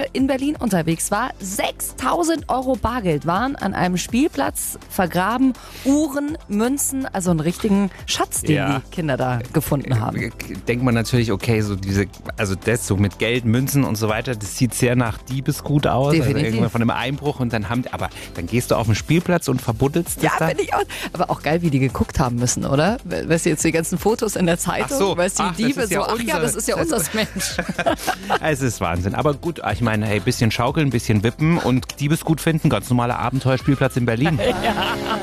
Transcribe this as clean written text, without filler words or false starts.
in Berlin unterwegs war. 6.000 € Bargeld waren an einem Spielplatz vergraben. Uhren, Münzen, also einen richtigen Schatz, den die Kinder da gefunden haben. Denkt man natürlich, okay, das so mit Geld, Münzen und so weiter, das sieht sehr nach Diebesgut aus. Definitiv. Also irgendwann von einem Einbruch und dann gehst du auf den Spielplatz und verbuddelst das da. Ja, finde ich auch. Aber auch geil, wie die geguckt haben müssen, oder? Weißt du, jetzt die ganzen Fotos in der Zeitung, weißt du, die Diebe so, das ist ja unser Mensch. Es ist Wahnsinn. Aber gut, ich meine, hey, bisschen schaukeln, bisschen wippen und Diebesgut finden, ganz normaler Abenteuerspielplatz in Berlin. Ja.